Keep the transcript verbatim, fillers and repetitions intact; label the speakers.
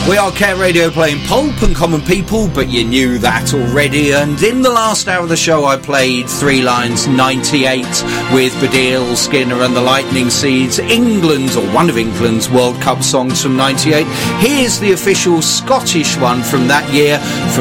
Speaker 1: We are Care Radio playing Pulp and Common People, but you knew that already. And in the last hour of the show, I played Three Lions ninety-eight with Baddiel, Skinner and the Lightning Seeds, England's, or one of England's World Cup songs from ninety-eight. Here's the official Scottish one from that year, from